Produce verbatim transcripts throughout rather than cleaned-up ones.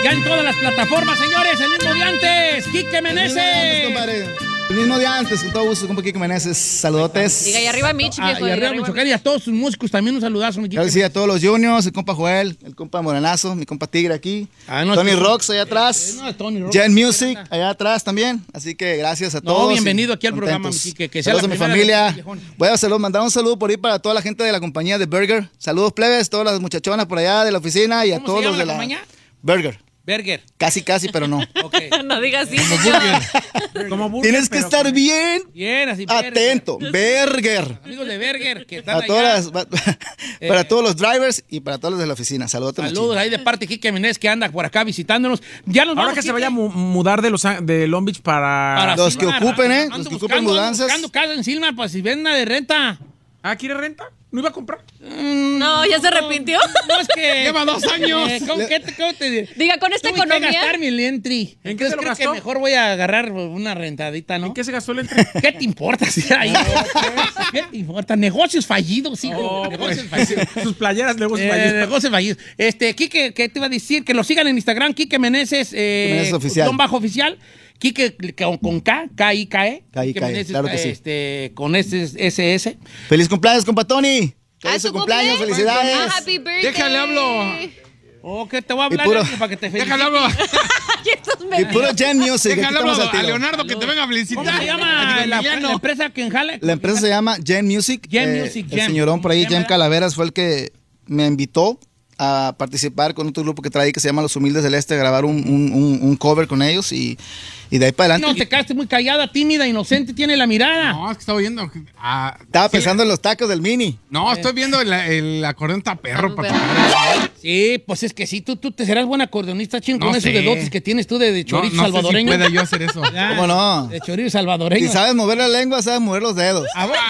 Ya en todas las plataformas, señores, el mismo día antes, Quique Meneses. El mismo día antes, con todo gusto, compa Quique Meneses. Saludotes. Diga, y arriba Michi, Ah, y arriba Michoacán y a todos sus músicos también un saludazo, mi Quique. Claro, sí, a todos los juniors, el compa Joel, el compa Morenazo, mi compa Tigre aquí. Ah, no, Tony es que- Rocks allá atrás. No, Tony Rocks. Gen Music allá atrás también. Así que gracias a No, todos. bienvenido y aquí al programa, contentos. mi Quique, que sea Saludos a la mi primera familia. del Callejón. Voy a salud, mandar un saludo por ahí para toda la gente de la compañía de Burger. Saludos plebes, todas las muchachonas por allá de la oficina y a ¿Cómo todos se los llama de la la compañía? Burger. Burger. Casi, casi, pero no. Okay. No digas así. Como señor. burger. Como burger, Tienes que pero estar con- bien Bien, así. Burger. atento. Burger. Amigos de Burger, que están A allá. todas las- para Eh, todos los drivers y para todos los de la oficina. Saludos. Saludos ahí de parte de Quique Meneses que anda por acá visitándonos. Ya nos Ahora vamos, que se Quique. vaya a mu- mudar de, los, An- de Long Beach para... Para Los que Silmar. ocupen, ¿eh? Ando Los que buscando, ocupen mudanzas. Ando buscando casa en Silmar, pues si ven una de renta. ¿Ah, quiere renta? ¿No iba a comprar? Mm, No, ¿ya se arrepintió? No, es que... Lleva dos años. Eh, ¿cómo, qué te, ¿Cómo te diré? Diga, con esta Tuve que economía. gastar mi entry. ¿En qué Entonces se lo creo gastó? que mejor voy a agarrar una rentadita, ¿no? ¿En qué se gastó el entre? ¿Qué te importa? Si ahí? ¿Qué te importa? Negocios fallidos, hijo. Oh, negocios pues, fallidos. sus playeras, negocios Eh, fallidos. negocios fallidos. Este, Quique, ¿qué te iba a decir? Que lo sigan en Instagram, Quique Meneses. Eh, Meneses oficial. guión bajo oficial. Quique con, con K, K I K E. K I K E, Quique Meneses, claro que sí. Este, con S S. Feliz cumpleaños, compa Tony. Ah, Feliz su cumpleaños, cumple. felicidades. Ah, happy birthday. Déjale, hablo. Oh, que te voy a hablar puro- Quique, para que te felicite. Déjale hablo. Y estos Y memes. puro Gen Music. aquí Déjale estamos hablo al a tiro. Leonardo que te venga a felicitar. ¿Cómo se llama la, la empresa que enjala? La empresa se llama Gen Music. Gen Eh, Music, El Gen. señorón por ahí, ¿Cómo se Jem llama? Calaveras, fue el que me invitó a participar con otro grupo que traí que se llama Los Humildes del Este, a grabar un, un, un, un cover con ellos y, y de ahí para adelante. No, te quedaste muy callada, tímida, inocente, tiene la mirada. No, es que estaba viendo. ah, Estaba sí. pensando en los tacos del Mini. No, estoy viendo el, el acordeón está perro. Está para perro. Sí, pues es que sí, tú, tú te serás buen acordeonista, ching, con No esos sé. dedotes que tienes tú de, de No, chorizo no sé si salvadoreño. pueda yo hacer eso. Ya, ¿Cómo no? De chorizo salvadoreño. Si sabes mover la lengua, sabes mover los dedos. A ver.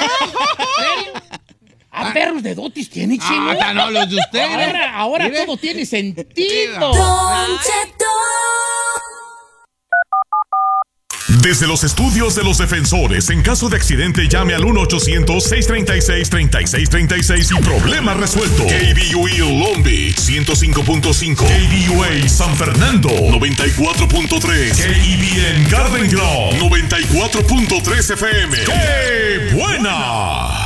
¿En serio? A perros dedotes tiene, chino. Ah, ta- no, los de usted. Ahora, ahora Mire. todo tiene sentido. Desde los estudios de los defensores, en caso de accidente, llame al uno ochocientos, seiscientos treinta y seis, treinta y seis treinta y seis y problema resuelto. K B U A Long Beach, ciento cinco punto cinco. K B U A San Fernando, noventa y cuatro punto tres. K E B N Garden Grove, noventa y cuatro punto tres F M. ¡Qué buena!